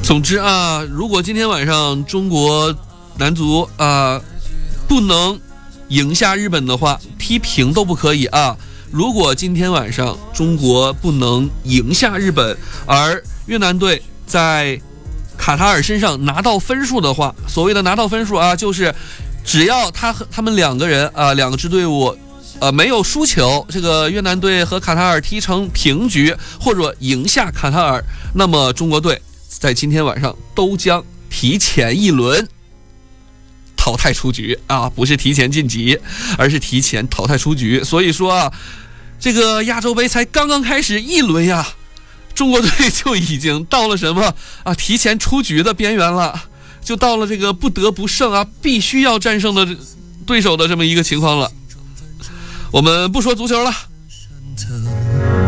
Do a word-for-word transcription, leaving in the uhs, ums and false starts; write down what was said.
总之啊，如果今天晚上中国男足啊不能赢下日本的话，踢平都不可以啊。如果今天晚上中国不能赢下日本，而越南队在卡塔尔身上拿到分数的话，所谓的拿到分数啊，就是只要他和他们两个人啊，两个支队伍呃没有输球，这个越南队和卡塔尔踢成平局或者赢下卡塔尔，那么中国队在今天晚上都将提前一轮淘汰出局啊，不是提前晋级，而是提前淘汰出局。所以说啊，这个亚洲杯才刚刚开始一轮呀，中国队就已经到了什么啊提前出局的边缘了，就到了这个不得不胜啊，必须要战胜的对手的这么一个情况了。我们不说足球了，